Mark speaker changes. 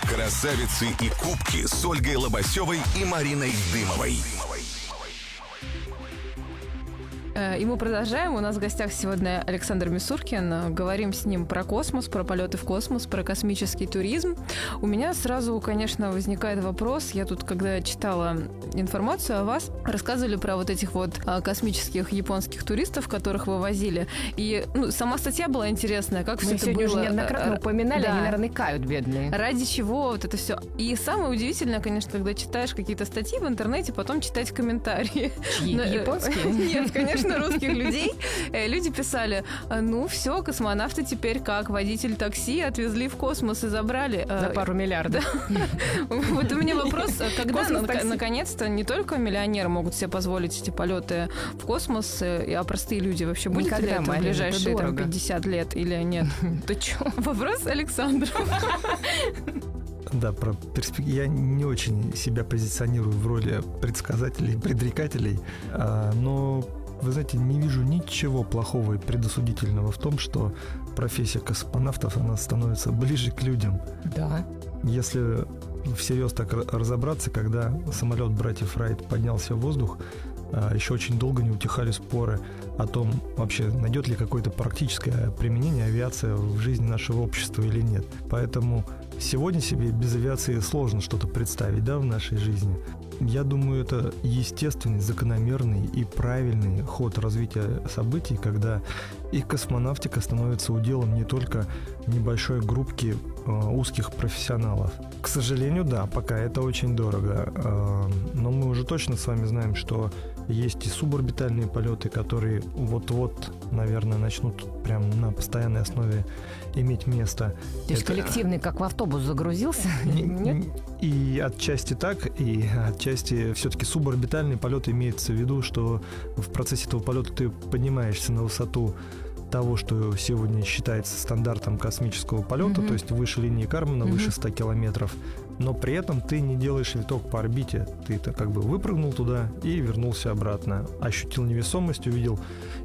Speaker 1: Красавицы и кубки с Ольгой Лобасевой и Мариной Дымовой.
Speaker 2: И мы продолжаем. У нас в гостях сегодня Александр Мисуркин. Говорим с ним про космос, про полеты в космос, про космический туризм. У меня сразу, конечно, возникает вопрос. Я тут, когда читала информацию о вас, рассказывали про вот этих вот космических японских туристов, которых вы возили. И сама статья была интересная. Как все это было.
Speaker 3: Мы сегодня уже неоднократно упоминали, да. Они, наверное, кают, бедные.
Speaker 2: Ради чего вот это все. И самое удивительное, конечно, когда читаешь какие-то статьи в интернете, потом читать комментарии.
Speaker 3: Японские?
Speaker 2: Нет, конечно, русских людей. Люди писали, все, космонавты теперь как водитель такси отвезли в космос и забрали.
Speaker 3: За пару миллиардов.
Speaker 2: Вот у меня вопрос, когда наконец-то не только миллионеры могут себе позволить эти полеты в космос, а простые люди вообще будет ли это в ближайшие 50 лет или нет?
Speaker 3: Ты чё?
Speaker 2: Вопрос Александру.
Speaker 4: Да, про перспективу. Я не очень себя позиционирую в роли предсказателей, предрекателей, но, вы знаете, не вижу ничего плохого и предосудительного в том, что профессия космонавтов, она становится ближе к людям.
Speaker 3: Да.
Speaker 4: Если всерьез так разобраться, когда самолет братьев Райт поднялся в воздух, еще очень долго не утихали споры о том, вообще найдет ли какое-то практическое применение авиация в жизни нашего общества или нет. Поэтому сегодня себе без авиации сложно что-то представить, да, в нашей жизни. Я думаю, это естественный, закономерный и правильный ход развития событий, когда и космонавтика становится уделом не только небольшой группки узких профессионалов. К сожалению, да, пока это очень дорого. Но мы уже точно с вами знаем, что есть и суборбитальные полеты, которые вот-вот, наверное, начнут прям на постоянной основе иметь место.
Speaker 3: То есть коллективный, как в автобус, загрузился? Нет?
Speaker 4: И отчасти так, и отчасти все-таки суборбитальный полет имеется в виду, что в процессе этого полета ты поднимаешься на высоту того, что сегодня считается стандартом космического полета, то есть выше линии Кармана, выше 100 километров, но при этом ты не делаешь виток по орбите. Ты как бы выпрыгнул туда и вернулся обратно. Ощутил невесомость, увидел